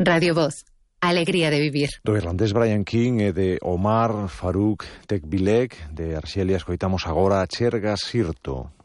Radio Voz, alegría de vivir. Do irlandés Brian King e de Omar Farouk Tekbilek de Arxelia escoitamos agora a Cherga Sirto.